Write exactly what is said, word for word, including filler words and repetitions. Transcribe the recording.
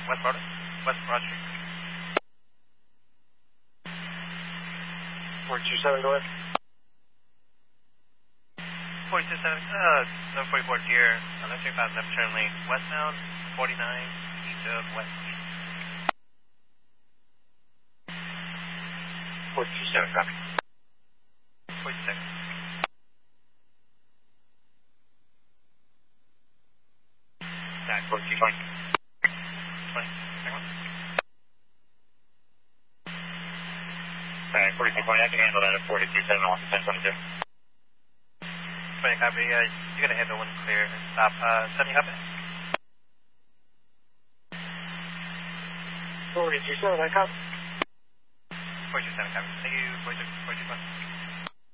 West Broad, West Broad Street. four two seven, go ahead. four two seven, uh, number forty-four here, left thirty-five, left turn lane, westbound, forty-nine, east of West. four two seven, copy. four two seven. Back, four two twenty. twenty, second one. Back, forty-two twenty, I can handle that at forty-two seven, off the ten twenty-two. twenty copy, uh, you're going to handle one clear, stop, uh, seventy copy. forty-two seven, I copy. four two seven copy, thank you, four two one.